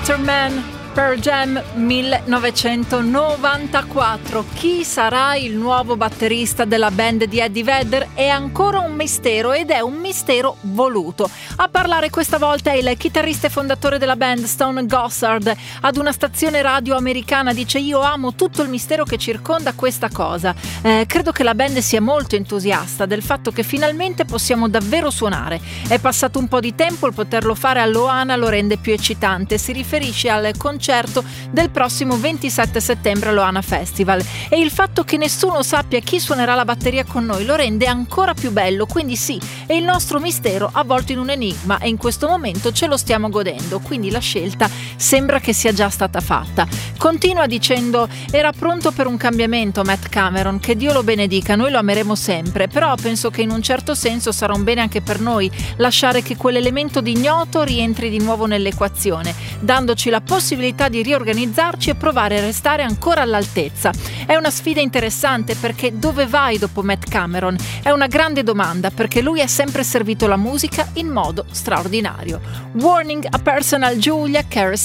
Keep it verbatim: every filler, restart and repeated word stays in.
Better Man, Pearl Jam millenovecentonovantaquattro. Chi sarà il nuovo batterista della band di Eddie Vedder? È ancora un mistero, ed è un mistero voluto. A parlare questa volta è il chitarrista e fondatore della band, Stone Gossard. Ad una stazione radio americana dice: io amo tutto il mistero che circonda questa cosa. Eh, credo che la band sia molto entusiasta del fatto che finalmente possiamo davvero suonare. È passato un po' di tempo, il poterlo fare a Loana lo rende più eccitante. Si riferisce al concerto del prossimo ventisette settembre al Loana Festival, e il fatto che nessuno sappia chi suonerà la batteria con noi lo rende ancora più bello. Quindi sì, è il nostro mistero avvolto in un enigma, e in questo momento ce lo stiamo godendo, quindi la scelta sembra che sia già stata fatta. Continua dicendo: era pronto per un cambiamento Matt Cameron, che Dio lo benedica, noi lo ameremo sempre, però penso che in un certo senso sarà un bene anche per noi lasciare che quell'elemento di ignoto rientri di nuovo nell'equazione, dandoci la possibilità di riorganizzarci e provare a restare ancora all'altezza. È una sfida interessante, perché dove vai dopo Matt Cameron? È una grande domanda, perché lui ha sempre servito la musica in modo straordinario. Warning a Personal Julia, Keres